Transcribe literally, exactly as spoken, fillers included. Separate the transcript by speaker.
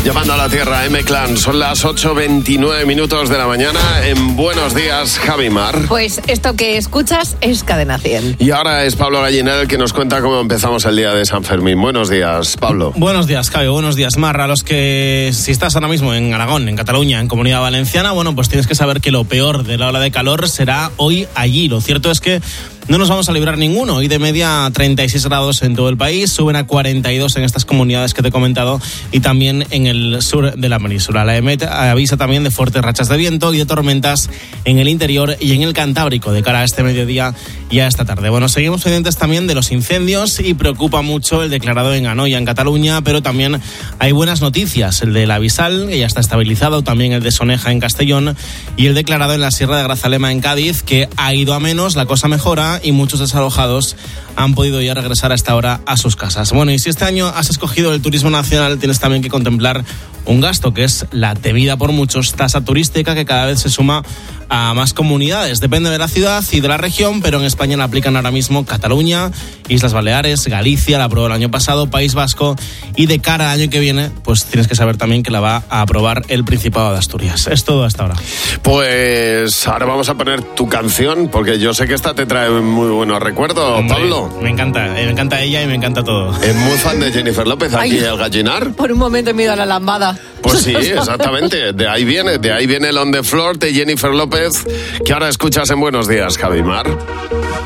Speaker 1: Llamando a la tierra, M-Clan, son las ocho veintinueve minutos de la mañana. En Buenos Días, Javi Mar.
Speaker 2: Pues esto que escuchas es Cadena cien.
Speaker 1: Y ahora es Pablo Galliner el que nos cuenta cómo empezamos el día de San Fermín. Buenos días, Pablo.
Speaker 3: Buenos días, Javi. Buenos días, Mar. A los que, si estás ahora mismo en Aragón, en Cataluña, en Comunidad Valenciana, bueno, pues tienes que saber que lo peor de la ola de calor será hoy allí. Lo cierto es que no nos vamos a librar ninguno. Hoy de media treinta y seis grados en todo el país, suben a cuarenta y dos en estas comunidades que te he comentado y también en el sur de la península. La EMET avisa también de fuertes rachas de viento y de tormentas en el interior y en el Cantábrico de cara a este mediodía y a esta tarde. Bueno, seguimos pendientes también de los incendios y preocupa mucho el declarado en Anoia, en Cataluña, pero también hay buenas noticias. El de la Bisal, que ya está estabilizado, también el de Soneja en Castellón y el declarado en la Sierra de Grazalema en Cádiz, que ha ido a menos, la cosa mejora y muchos desalojados han podido ya regresar a esta hora a sus casas. Bueno, y si este año has escogido el turismo nacional, tienes también que contemplar un gasto que es la temida por muchos tasa turística, que cada vez se suma a más comunidades. Depende de la ciudad y de la región, pero en España la aplican ahora mismo Cataluña, Islas Baleares, Galicia, la aprobó el año pasado, País Vasco, y de cara al año que viene, pues tienes que saber también que la va a aprobar el Principado de Asturias. Es todo hasta ahora.
Speaker 1: Pues ahora vamos a poner tu canción, porque yo sé que esta te trae muy buenos recuerdos, Hombre, Pablo.
Speaker 3: Me encanta, me encanta ella y me encanta todo.
Speaker 1: Es muy fan de Jennifer López, aquí Ay, el Gallinar.
Speaker 2: Por un momento me he ido a la lambada.
Speaker 1: Pues sí, exactamente. De ahí viene, de ahí viene el On the Floor de Jennifer López, que ahora escuchas en Buenos Días, Javi Mar.